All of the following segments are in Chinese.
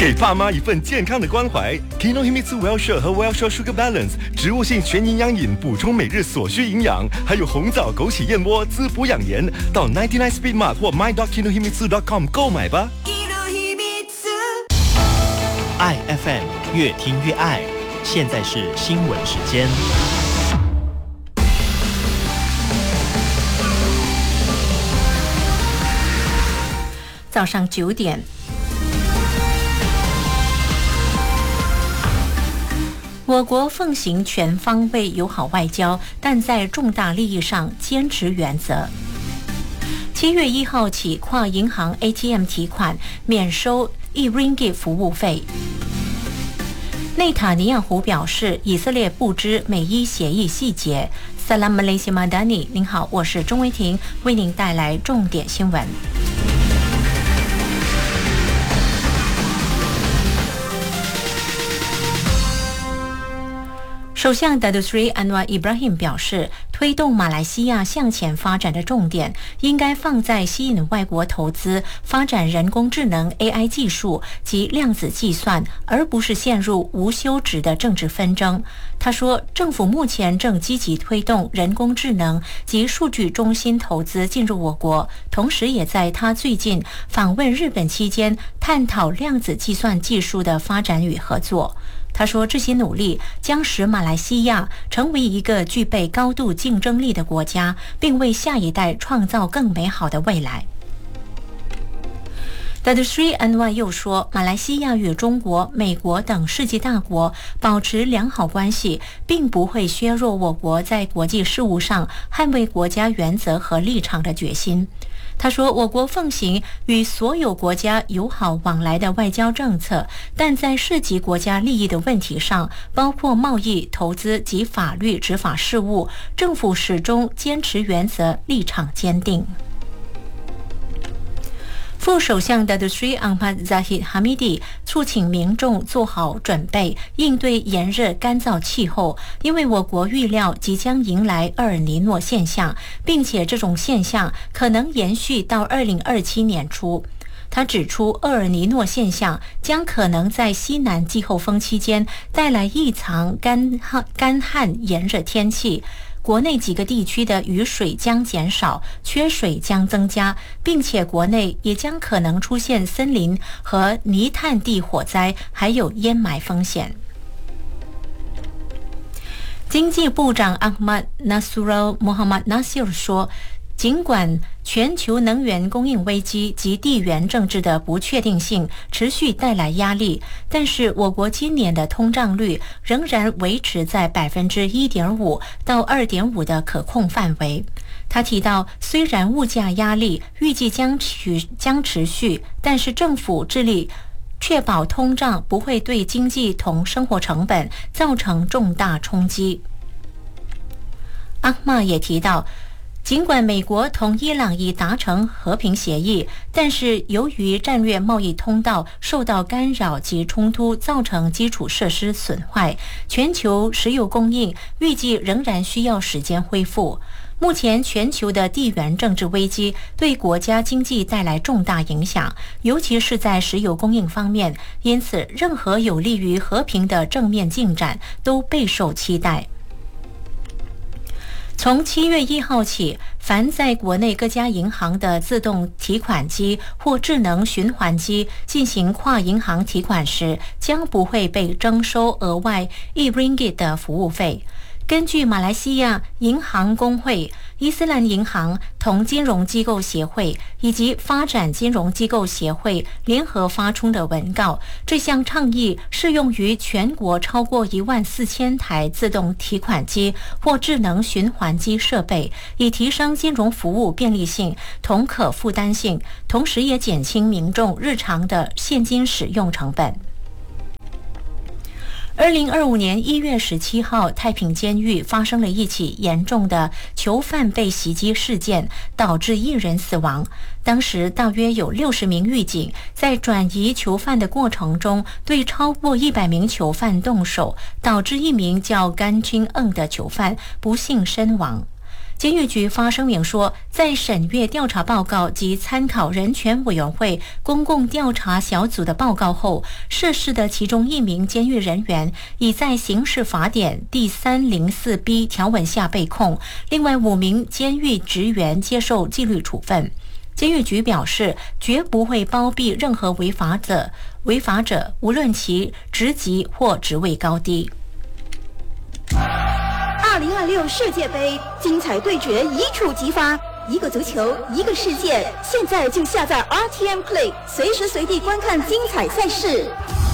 给爸妈一份健康的关怀。Kinohimitsu Well-Share 和 Well-Share Sugar Balance 植物性全营养饮，补充每日所需营养，还有红枣枸杞燕窝滋补养颜。到99 Speed Mart 或 my.kinohimitsu.com 购买吧。 爱 FM 越听越爱，现在是新闻时间。 早上9点。我国奉行全方位友好外交，但在重大利益上坚持原则。7月1号起，跨银行 ATM 提款免收1 ringgit 服务费。内塔尼亚胡表示，以色列不知美伊协议细节。Salam Malaysia Madani， 您好，我是钟维婷，为您带来重点新闻。首相 Datuk Seri Anwar Ibrahim 表示，推动马来西亚向前发展的重点应该放在吸引外国投资、发展人工智能 AI 技术及量子计算，而不是陷入无休止的政治纷争。他说，政府目前正积极推动人工智能及数据中心投资进入我国，同时也在他最近访问日本期间探讨量子计算技术的发展与合作。他说，这些努力将使马来西亚成为一个具备高度竞争力的国家，并为下一代创造更美好的未来。Datuk Seri Anwar 又说，马来西亚与中国、美国等世界大国保持良好关系，并不会削弱我国在国际事务上捍卫国家原则和立场的决心。他说，我国奉行与所有国家友好往来的外交政策，但在涉及国家利益的问题上，包括贸易、投资及法律执法事务，政府始终坚持原则，立场坚定。副首相 Datuk Seri Ahmad Zahid Hamidi 促请民众做好准备，应对炎热干燥气候，因为我国预料即将迎来厄尔尼诺现象，并且这种现象可能延续到2027年初。他指出，厄尔尼诺现象将可能在西南季候风期间带来异常干旱炎热天气，国内几个地区的雨水将减少，缺水将增加，并且国内也将可能出现森林和泥炭地火灾，还有淹埋风险。经济部长 Ahmad Nasrul Muhammad Nasir 说，尽管全球能源供应危机及地缘政治的不确定性持续带来压力，但是我国今年的通胀率仍然维持在 1.5% 到 2.5% 的可控范围。他提到，虽然物价压力预计将持续，但是政府致力确保通胀不会对经济同生活成本造成重大冲击。阿玛也提到，尽管美国同伊朗已达成和平协议，但是由于战略贸易通道受到干扰及冲突，造成基础设施损坏，全球石油供应预计仍然需要时间恢复。目前全球的地缘政治危机对国家经济带来重大影响，尤其是在石油供应方面，因此任何有利于和平的正面进展都备受期待。从7月1号起，凡在国内各家银行的自动提款机或智能循环机进行跨银行提款时，将不会被征收额外1 ringgit 的服务费。根据马来西亚银行工会、伊斯兰银行同金融机构协会以及发展金融机构协会联合发出的文告，这项倡议适用于全国超过14000台自动提款机或智能循环机设备，以提升金融服务便利性同可负担性，同时也减轻民众日常的现金使用成本。2025年1月17号，太平监狱发生了一起严重的囚犯被袭击事件，导致1人死亡。当时大约有60名狱警在转移囚犯的过程中，对超过100名囚犯动手，导致一名叫甘钦恩的囚犯不幸身亡。 监狱局发声明说，在审阅调查报告及参考人权委员会公共调查小组的报告后，涉事的其中1名监狱人员已在刑事法典第 304B 条文下被控，另外5名监狱职员接受纪律处分。监狱局表示，绝不会包庇任何违法者，无论其职级或职位高低。 2026世界杯精彩对决一触即发，一个足球，一个世界。现在就下载 RTM Play， 随时随地观看精彩赛事。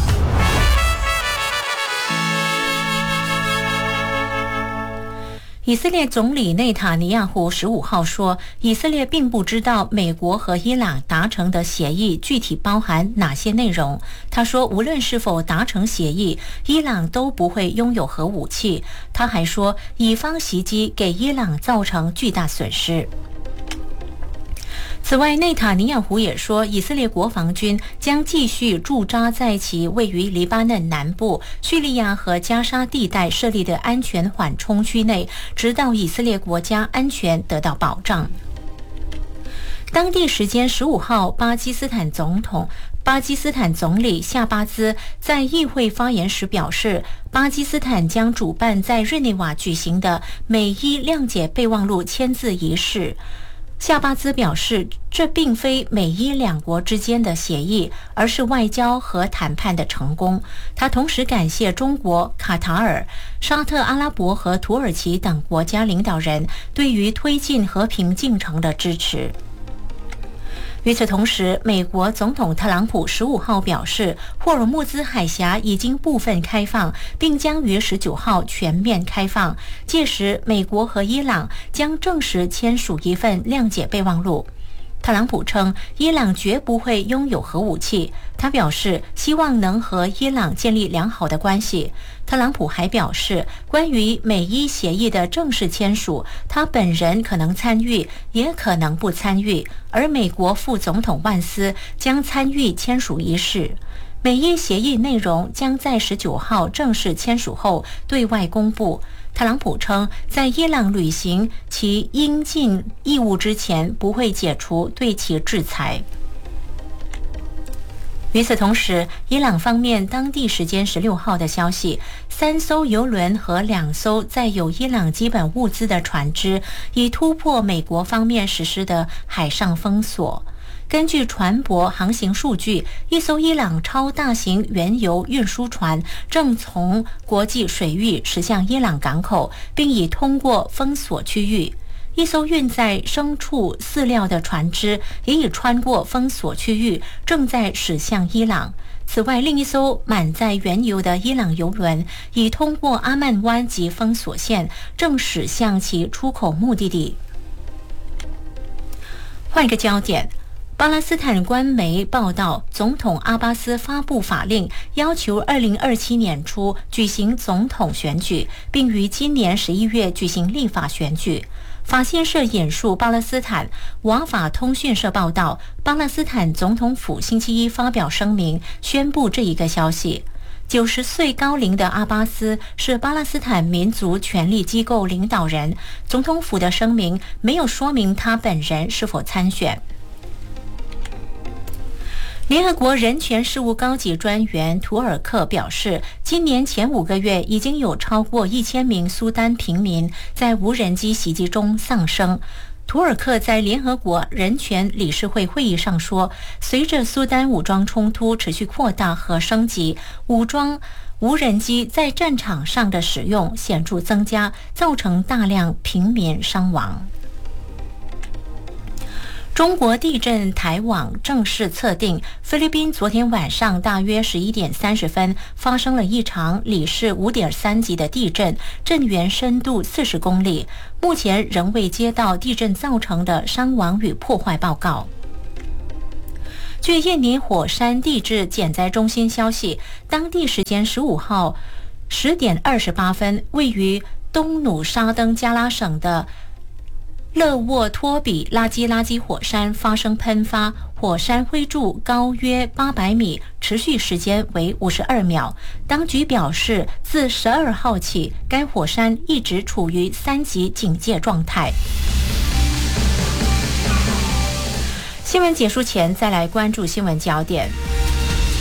以色列总理内塔尼亚胡15号说，以色列并不知道美国和伊朗达成的协议具体包含哪些内容。他说，无论是否达成协议，伊朗都不会拥有核武器。他还说，以方袭击给伊朗造成巨大损失。此外，内塔尼亚胡也说，以色列国防军将继续驻扎在其位于黎巴嫩南部、叙利亚和加沙地带设立的安全缓冲区内，直到以色列国家安全得到保障。当地时间15号，巴基斯坦总理夏巴兹在议会发言时表示，巴基斯坦将主办在日内瓦举行的美伊谅解备忘录签字仪式。夏巴兹表示，这并非美伊两国之间的协议，而是外交和谈判的成功。他同时感谢中国、卡塔尔、沙特阿拉伯和土耳其等国家领导人对于推进和平进程的支持。与此同时，美国总统特朗普15号表示，霍尔木兹海峡已经部分开放，并将于19号全面开放。届时，美国和伊朗将正式签署一份谅解备忘录。特朗普称，伊朗绝不会拥有核武器。他表示，希望能和伊朗建立良好的关系。特朗普还表示，关于美伊协议的正式签署，他本人可能参与，也可能不参与，而美国副总统万斯将参与签署仪式。美伊协议内容将在19号正式签署后对外公布。特朗普称，在伊朗履行其应尽义务之前，不会解除对其制裁。与此同时，伊朗方面当地时间16号的消息，3艘油轮和2艘载有伊朗基本物资的船只已突破美国方面实施的海上封锁。根据船舶航行数据，一艘伊朗超大型原油运输船正从国际水域驶向伊朗港口，并已通过封锁区域。一艘运载牲畜饲料的船只也已穿过封锁区域，正在驶向伊朗。此外，另一艘满载原油的伊朗油轮已通过阿曼湾及封锁线，正驶向其出口目的地。换一个焦点，巴勒斯坦官媒报道，总统阿巴斯发布法令，要求2027年初举行总统选举，并于今年11月举行立法选举。法新社引述巴勒斯坦瓦法通讯社报道，巴勒斯坦总统府星期一发表声明，宣布这一个消息。90岁高龄的阿巴斯是巴勒斯坦民族权力机构领导人，总统府的声明没有说明他本人是否参选。联合国人权事务高级专员图尔克表示，今年前5个月已经有超过1000名苏丹平民在无人机袭击中丧生。图尔克在联合国人权理事会会议上说，随着苏丹武装冲突持续扩大和升级，无人机在战场上的使用显著增加，造成大量平民伤亡。中国地震台网正式测定，菲律宾昨天晚上大约11点30分发生了一场里氏5.3级的地震，震源深度40公里。目前仍未接到地震造成的伤亡与破坏报告。据印尼火山地质减灾中心消息，当地时间15号10点28分，位于东努沙登加拉省的勒沃托比拉基火山发生喷发，火山灰柱高约800米，持续时间为52秒。当局表示，自12号起，该火山一直处于3级警戒状态。新闻结束前，再来关注新闻焦点。